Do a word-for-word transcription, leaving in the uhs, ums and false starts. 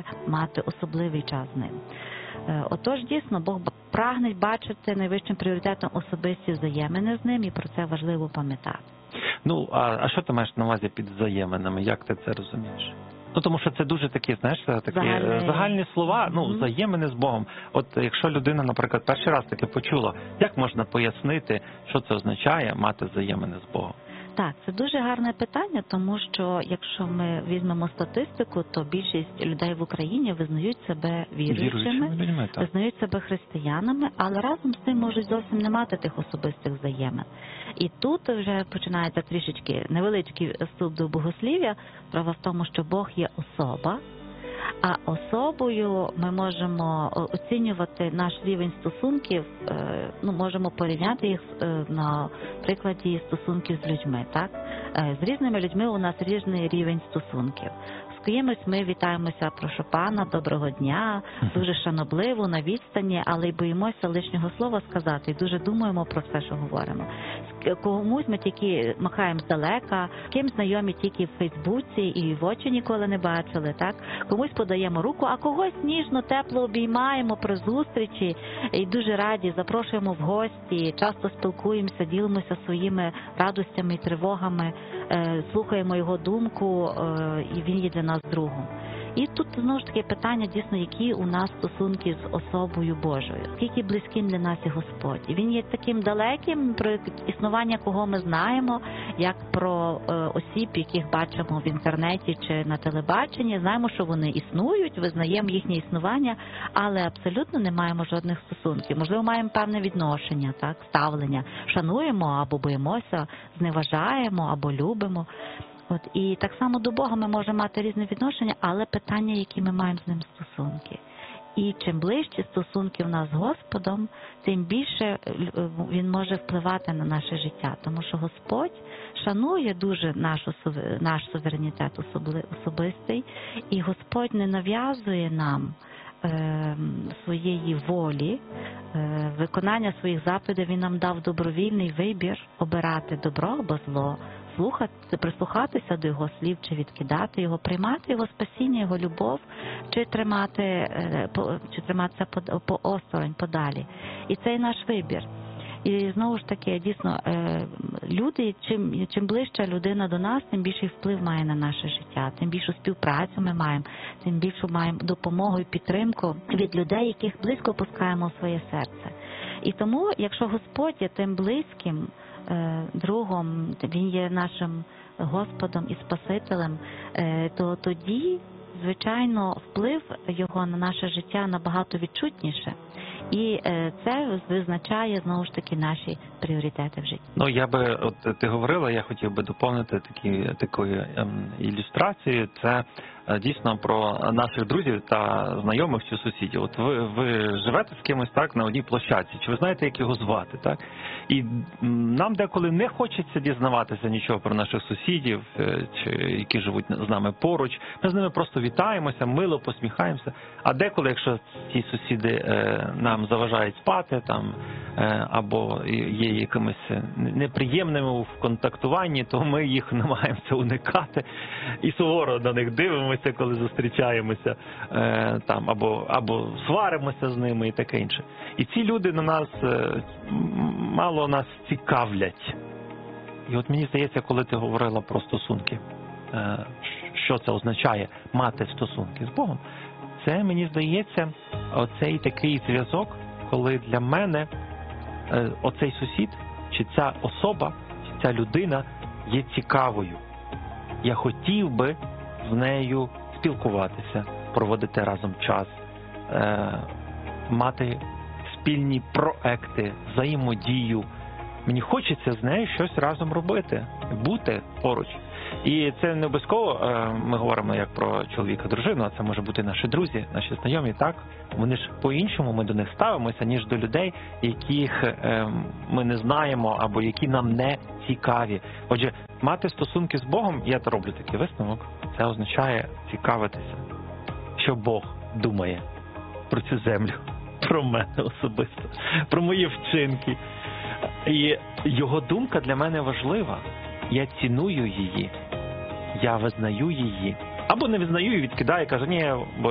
більше мати особливий час з ним. Отож, дійсно, Бог прагне бачити найвищим пріоритетом особисті взаємини з ним, і про це важливо пам'ятати. Ну, а, а що ти маєш на увазі під взаєминами? Як ти це розумієш? Ну, тому що це дуже такі, знаєш, такі Загальні, загальні слова, ну, mm-hmm. взаємини з Богом. От якщо людина, наприклад, перший раз таке почула, як можна пояснити, що це означає мати взаємини з Богом? Так, це дуже гарне питання, тому що якщо ми візьмемо статистику, то більшість людей в Україні визнають себе віруючими, людьми, визнають себе християнами, але разом з тим можуть зовсім не мати тих особистих взаємин. І тут вже починається трішечки невеличкий вступ до богослів'я. Справа в тому, що Бог є особа, а особою ми можемо оцінювати наш рівень стосунків, ну, можемо порівняти їх на прикладі стосунків з людьми, так? З різними людьми у нас різний рівень стосунків. З кимось ми вітаємося, прошу пана, доброго дня, дуже шанобливо, на відстані, але й боїмося лишнього слова сказати, і дуже думаємо про все, що говоримо. Комусь ми тільки махаємо здалека, ким знайомі тільки в Фейсбуці і в очі ніколи не бачили, так? Комусь подаємо руку, а когось ніжно, тепло обіймаємо при зустрічі і дуже раді, запрошуємо в гості, часто спілкуємося, ділимося своїми радостями і тривогами, слухаємо його думку, і він є для нас другом. І тут, знову ж таки, питання, дійсно, які у нас стосунки з особою Божою. Скільки близьким для нас є Господь. І він є таким далеким, про існування кого ми знаємо, як про е, осіб, яких бачимо в інтернеті чи на телебаченні. Знаємо, що вони існують, визнаємо їхнє існування, але абсолютно не маємо жодних стосунків. Можливо, маємо певне відношення, так, ставлення. Шануємо або боїмося, зневажаємо або любимо. От, і так само до Бога ми можемо мати різні відношення, але питання, які ми маємо з ним стосунки. І чим ближчі стосунки в нас з Господом, тим більше він може впливати на наше життя. Тому що Господь шанує дуже нашу, наш суверенітет особистий, і Господь не нав'язує нам е, своєї волі, е, виконання своїх заповідей. Він нам дав добровільний вибір обирати добро або зло, слухати, прислухатися до його слів, чи відкидати його, приймати його спасіння, його любов, чи тримати, чи триматися по, по осторонь, подалі. І це і наш вибір. І знову ж таки, дійсно, люди, чим, чим ближча людина до нас, тим більший вплив має на наше життя, тим більшу співпрацю ми маємо, тим більшу маємо допомогу і підтримку від людей, яких близько пускаємо в своє серце. І тому, якщо Господь є тим близьким другом, він є нашим Господом і Спасителем, то тоді, звичайно, вплив його на наше життя набагато відчутніше. І це визначає, знову ж таки, наші пріоритети в житті. Ну, я би, от ти говорила, я хотів би доповнити такі, такою ем, ілюстрацією. Це е, дійсно про наших друзів та знайомих чи сусідів. От ви, ви живете з кимось так на одній площадці, чи ви знаєте, як його звати, так? І нам деколи не хочеться дізнаватися нічого про наших сусідів, е, чи які живуть з нами поруч. Ми з ними просто вітаємося, мило посміхаємося. А деколи, якщо ці сусіди е, нам заважають спати, там, е, або є якимись неприємними в контактуванні, то ми їх намагаємося уникати і суворо на них дивимося, коли зустрічаємося, е, там, або, або сваримося з ними і таке інше. І ці люди на нас, е, мало нас цікавлять. І от мені здається, коли ти говорила про стосунки, е, що це означає мати стосунки з Богом, це, мені здається, оцей такий зв'язок, коли для мене оцей сусід, чи ця особа, чи ця людина є цікавою. Я хотів би з нею спілкуватися, проводити разом час, е, мати спільні проекти, взаємодію. Мені хочеться з нею щось разом робити, бути поруч. І це не обов'язково, ми говоримо як про чоловіка, дружину, а це може бути наші друзі, наші знайомі, так? Вони ж по-іншому, ми до них ставимося, ніж до людей, яких ми не знаємо або які нам не цікаві. Отже, мати стосунки з Богом, я то роблю такий висновок, це означає цікавитися, що Бог думає про цю землю, про мене особисто, про мої вчинки. І його думка для мене важлива. Я ціную її, я визнаю її. Або не визнаю і відкидаю, кажу, ні, бо